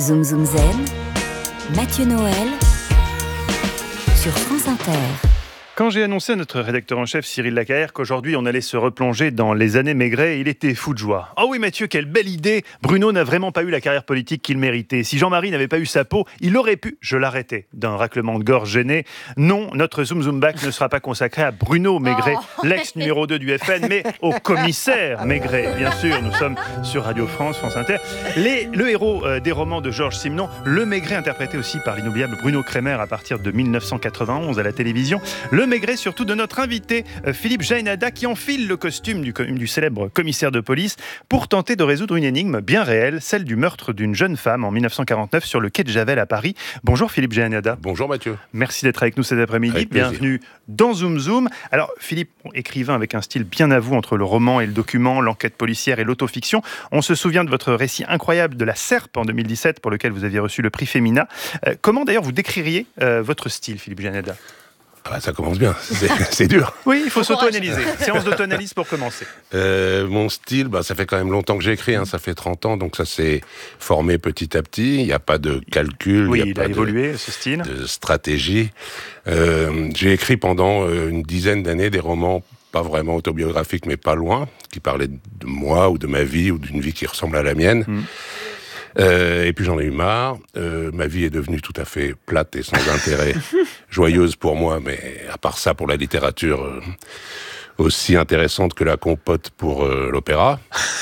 Zoom Zoom Zen, Mathieu Noël, sur France Inter. Quand j'ai annoncé à notre rédacteur en chef Cyril Lacaère qu'aujourd'hui on allait se replonger dans les années Maigret, il était fou de joie. « Oh oui Mathieu, quelle belle idée ! Bruno n'a vraiment pas eu la carrière politique qu'il méritait. Si Jean-Marie n'avait pas eu sa peau, il aurait pu... » Je l'arrêtais d'un raclement de gorge gêné. Non, notre Zoom Zoom Back ne sera pas consacré à Bruno Maigret, l'ex numéro 2 du FN, mais au commissaire Maigret. Bien sûr, nous sommes sur Radio France, France Inter. Le héros des romans de Georges Simenon, le Maigret interprété aussi par l'inoubliable Bruno Kremer à partir de 1991 à la télévision. Le Maigret surtout de notre invité Philippe Jaénada qui enfile le costume du célèbre commissaire de police pour tenter de résoudre une énigme bien réelle, celle du meurtre d'une jeune femme en 1949 sur le quai de Javel à Paris. Bonjour Philippe Jaénada. Bonjour Mathieu. Merci d'être avec nous cet après-midi. Bienvenue dans Zoom Zoom. Alors Philippe, écrivain avec un style bien à vous entre le roman et le document, l'enquête policière et l'autofiction. On se souvient de votre récit incroyable de La Serpe en 2017 pour lequel vous aviez reçu le prix Femina. Comment d'ailleurs vous décririez votre style, Philippe Jaénada ? Ça commence bien, c'est dur. Oui, il faut s'auto-analyser. Séance d'auto-analyse pour commencer. Mon style, ça fait quand même longtemps que j'écris, ça fait 30 ans, donc ça s'est formé petit à petit. Il n'y a pas de calcul, il a évolué, ce style. De stratégie. J'ai écrit pendant une dizaine d'années des romans pas vraiment autobiographiques, mais pas loin, qui parlaient de moi ou de ma vie ou d'une vie qui ressemble à la mienne. Et puis j'en ai eu marre. Ma vie est devenue tout à fait plate et sans intérêt, joyeuse pour moi, mais à part ça, pour la littérature, aussi intéressante que la compote pour l'opéra.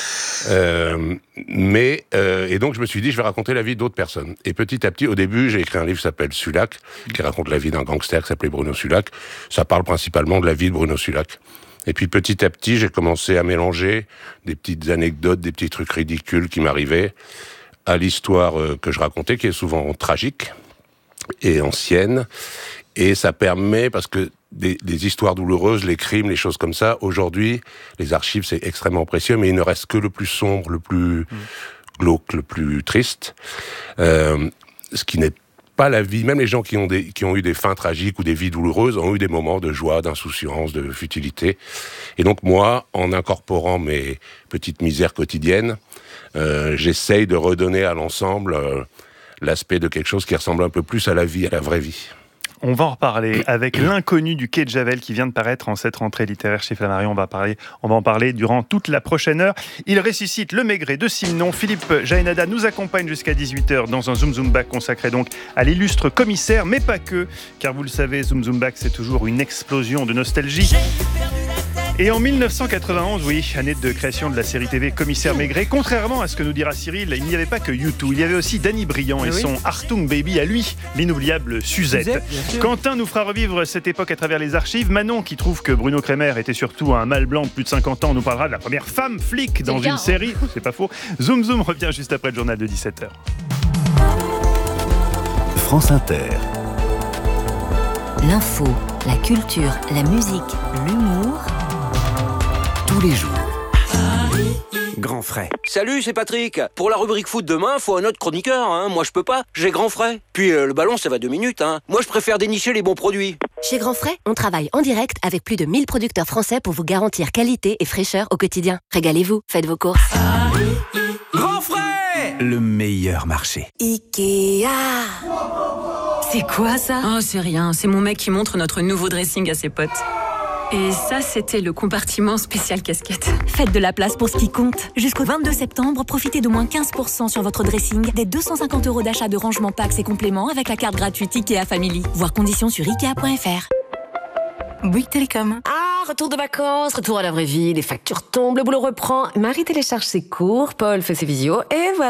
Et donc je me suis dit, je vais raconter la vie d'autres personnes. Et petit à petit, au début, j'ai écrit un livre qui s'appelle Sulac, qui raconte la vie d'un gangster qui s'appelait Bruno Sulac. Ça parle principalement de la vie de Bruno Sulac. Et puis petit à petit, j'ai commencé à mélanger des petites anecdotes, des petits trucs ridicules qui m'arrivaient à l'histoire que je racontais, qui est souvent tragique et ancienne. Et ça permet, parce que des histoires douloureuses, les crimes, les choses comme ça, aujourd'hui, les archives, c'est extrêmement précieux, mais il ne reste que le plus sombre, le plus glauque, le plus triste. Ce qui n'est pas la vie. Même les gens qui ont eu des fins tragiques ou des vies douloureuses ont eu des moments de joie, d'insouciance, de futilité. Et donc moi, en incorporant mes petites misères quotidiennes, j'essaye de redonner à l'ensemble l'aspect de quelque chose qui ressemble un peu plus à la vie, à la vraie vie. On va en reparler avec l'inconnu du quai de Javel qui vient de paraître en cette rentrée littéraire chez Flammarion. On va en parler durant toute la prochaine heure. Il ressuscite le Maigret de Simenon. Philippe Jaénada nous accompagne jusqu'à 18h dans un Zoom Zoom Back consacré donc à l'illustre commissaire, mais pas que, car vous le savez, Zoom Zoom Back, c'est toujours une explosion de nostalgie. Et en 1991, année de création de la série TV Commissaire Maigret, contrairement à ce que nous dira Cyril, il n'y avait pas que U2, il y avait aussi Danny Briand et son Hartung Baby à lui, l'inoubliable Suzette. Quentin nous fera revivre cette époque à travers les archives. Manon, qui trouve que Bruno Kremer était surtout un mâle blanc de plus de 50 ans, nous parlera de la première femme flic dans une série. C'est pas faux. Zoom Zoom revient juste après le journal de 17h. France Inter. L'info, la culture, la musique, l'humour... tous les jours. Grand frais. Salut, c'est Patrick. Pour la rubrique foot demain, faut un autre chroniqueur. Moi, je peux pas. J'ai Grand frais. Puis le ballon, ça va 2 minutes. Moi, je préfère dénicher les bons produits. Chez Grand frais, on travaille en direct avec plus de 1000 producteurs français pour vous garantir qualité et fraîcheur au quotidien. Régalez-vous, faites vos courses. Grand frais! Le meilleur marché. Ikea. C'est quoi ça ? Oh, c'est rien. C'est mon mec qui montre notre nouveau dressing à ses potes. Et ça, c'était le compartiment spécial casquette. Faites de la place pour ce qui compte. Jusqu'au 22 septembre, profitez d'au moins 15% sur votre dressing, des 250 € d'achat de rangement packs et compléments avec la carte gratuite Ikea Family. Voir conditions sur Ikea.fr. Bouygues Télécom. Retour de vacances, retour à la vraie vie, les factures tombent, le boulot reprend. Marie télécharge ses cours, Paul fait ses visios, et voilà.